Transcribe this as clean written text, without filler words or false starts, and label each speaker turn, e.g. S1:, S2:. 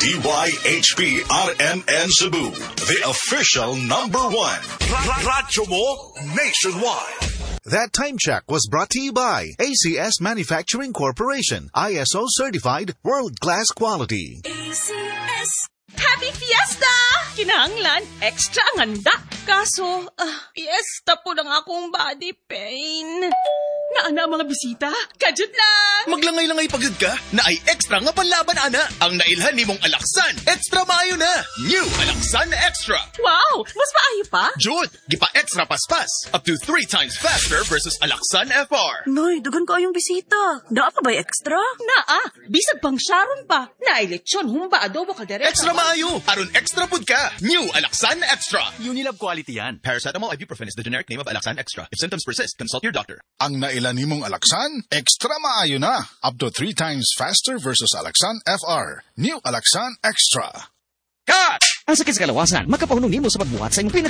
S1: DYHP RMN Cebu, the official #1. Radyo mo nationwide.
S2: That time check was brought to you by ACS Manufacturing Corporation, ISO certified world-class quality.
S3: ACS. Happy Fiesta! Kinahanglan, extra ang handa. Kaso, fiesta po ng akong body pain. Naana ang mga bisita? Kajud lang!
S4: Maglangay-langay pagod ka na ay extra nga panlaban, ana. Ang nailhan ni mong Alaksan, extra maayo na. New Alaksan Extra.
S3: Wow! Mas maayo pa?
S4: Jud, gipa extra paspas. Up to 3 times faster versus Alaksan FR.
S5: Noy, dagan ka yung bisita. Daa pa ba extra?
S3: Naa, bisag pang Sharon pa. Nailetsyon, humba adobo kaldereta.
S4: Extra maayo. Aron extra pud ka. New Alaksan Extra.
S6: Unilab quality yan.
S4: Paracetamol ibuprofen is the generic name of Alaksan Extra. If symptoms persist, consult your doctor.
S7: Ang nailan nimong Alaksan, extra maayo na. Up to 3 times faster versus Alaksan FR. New Alaksan Extra.
S4: Cut!
S6: Ang sakit sa kalawasan, makapahunong nimo sa pagbuhat sa imong